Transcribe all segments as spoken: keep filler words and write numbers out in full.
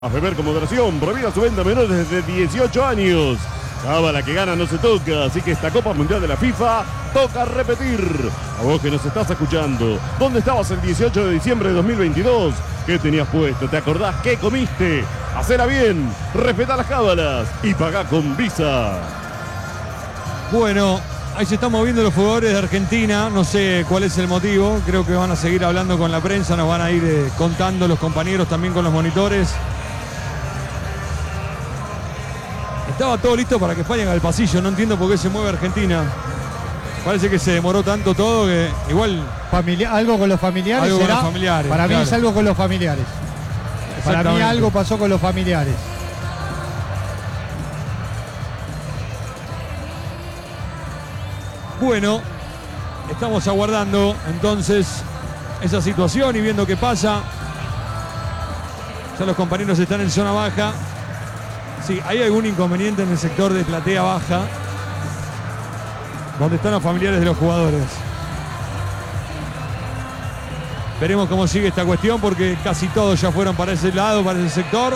A beber con moderación, prohibida su venta a menores de dieciocho años. Cábala que gana no se toca, así que esta Copa Mundial de la FIFA toca repetir. A vos que nos estás escuchando, ¿dónde estabas el dieciocho de diciembre de dos mil veintidós? ¿Qué tenías puesto? ¿Te acordás qué comiste? Hacela bien, respetá las cábalas y pagá con Visa. Bueno, ahí se están moviendo los jugadores de Argentina, no sé cuál es el motivo, creo que van a seguir hablando con la prensa, nos van a ir eh, contando los compañeros también con los monitores. Estaba todo listo para que España haga el pasillo, no entiendo por qué se mueve Argentina. Parece que se demoró tanto todo que igual... Familia, algo con los familiares algo será. con los familiares, para claro. mí es algo con los familiares. Para mí algo pasó con los familiares. Bueno, estamos aguardando entonces esa situación y viendo qué pasa. Ya los compañeros están en zona baja. Sí, hay algún inconveniente en el sector de platea baja, donde están los familiares de los jugadores. Veremos cómo sigue esta cuestión porque casi todos ya fueron para ese lado, para ese sector.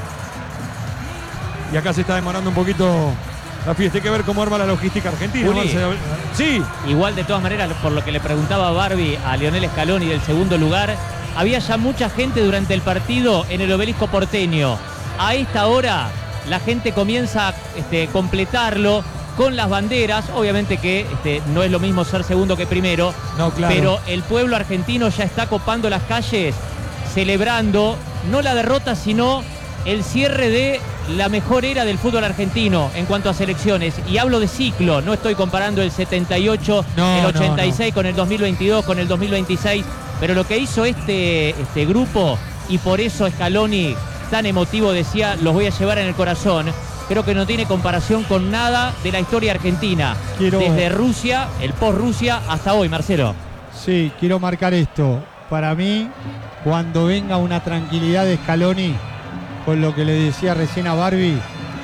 Y acá se está demorando un poquito la fiesta. Hay que ver cómo arma la logística argentina. Juli, sí. Igual, de todas maneras, por lo que le preguntaba Barbie a Lionel Scaloni del segundo lugar, había ya mucha gente durante el partido en el Obelisco porteño. A esta hora la gente comienza a este, completarlo con las banderas. Obviamente que este, no es lo mismo ser segundo que primero, no, claro. Pero el pueblo argentino ya está copando las calles, celebrando no la derrota, sino el cierre de la mejor era del fútbol argentino en cuanto a selecciones. Y hablo de ciclo, no estoy comparando el setenta y ocho, no, el ochenta y seis no, no. con el dos mil veintidós, con el dos mil veintiséis. Pero lo que hizo este, este grupo, y por eso Scaloni tan emotivo decía, los voy a llevar en el corazón, creo que no tiene comparación con nada de la historia argentina. Quiero... Desde Rusia, el post-Rusia, hasta hoy, Marcelo. Sí, quiero marcar esto. Para mí, cuando venga una tranquilidad de Scaloni, con lo que le decía recién a Barbie,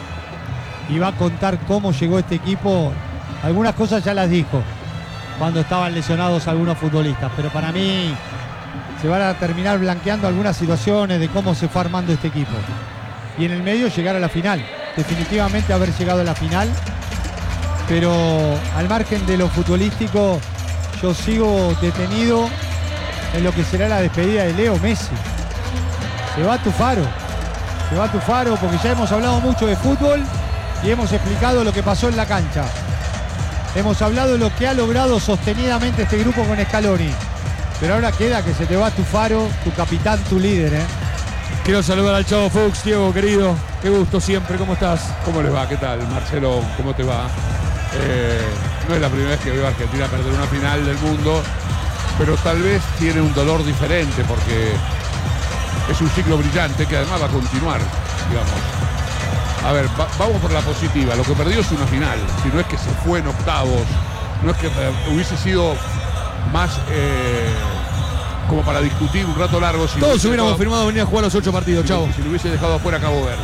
y va a contar cómo llegó este equipo, algunas cosas ya las dijo, cuando estaban lesionados algunos futbolistas, pero para mí se van a terminar blanqueando algunas situaciones de cómo se fue armando este equipo. Y en el medio llegar a la final. Definitivamente haber llegado a la final. Pero al margen de lo futbolístico, yo sigo detenido en lo que será la despedida de Leo Messi. Se va a Tufaro. Se va a Tufaro porque ya hemos hablado mucho de fútbol y hemos explicado lo que pasó en la cancha. Hemos hablado de lo que ha logrado sostenidamente este grupo con Scaloni. Pero ahora queda que se te va Tufaro, tu capitán, tu líder, ¿eh? Quiero saludar al Chavo Fuchs, Diego, querido. Qué gusto siempre, ¿cómo estás? ¿Cómo les va? ¿Qué tal? Marcelo, ¿cómo te va? Eh, no es la primera vez que veo a Argentina perder una final del mundo, pero tal vez tiene un dolor diferente porque es un ciclo brillante que además va a continuar, digamos. A ver, va, vamos por la positiva. Lo que perdió es una final. Si no es que se fue en octavos, no es que eh, hubiese sido más eh, como para discutir un rato largo. Si Todos hubiéramos dejado, firmado venir a jugar los ocho partidos, si, Chavo. Si lo hubiese dejado afuera Cabo Verde.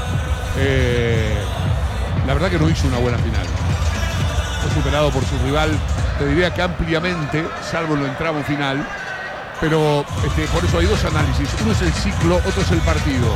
Eh, la verdad que no hizo una buena final. Fue superado por su rival, te diría que ampliamente, salvo en el tramo final. Pero este, por eso hay dos análisis. Uno es el ciclo, otro es el partido.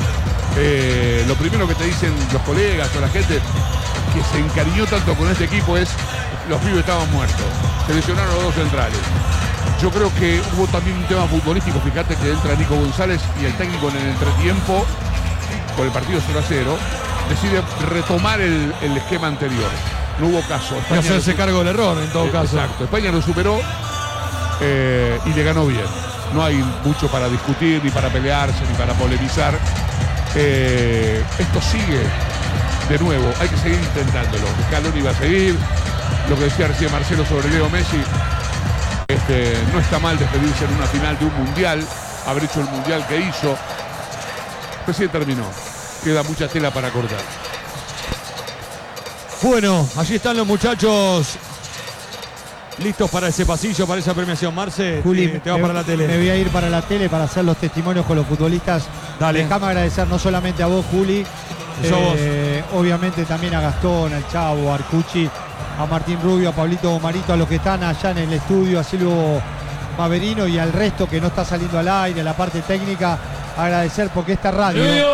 Eh, lo primero que te dicen los colegas o la gente que se encariñó tanto con este equipo es los pibes estaban muertos. Se lesionaron los dos centrales. Yo creo que hubo también un tema futbolístico. Fíjate que entra Nico González y el técnico en el entretiempo, con el partido cero a cero, decide retomar el, el esquema anterior. No hubo caso. Para hacerse lo... cargo del error, en todo eh, caso. Exacto. España lo superó eh, y le ganó bien. No hay mucho para discutir, ni para pelearse, ni para polemizar. Eh, esto sigue de nuevo. Hay que seguir intentándolo. Scaloni va a seguir. Lo que decía recién Marcelo sobre Leo Messi. Este, no está mal despedirse en una final de un mundial, haber hecho el mundial que hizo. Recién terminó. Queda mucha tela para cortar. Bueno, allí están los muchachos listos para ese pasillo, para esa premiación. Marce, Juli, te, te vas para la tele. Me voy a ir para la tele para hacer los testimonios con los futbolistas. Dale. Déjame agradecer no solamente a vos, Juli, eh, obviamente también a Gastón, al Chavo, a Arcucci, a Martín Rubio, a Pablito Marito, a los que están allá en el estudio, a Silvio Maverino y al resto que no está saliendo al aire, a la parte técnica. agradecer porque esta radio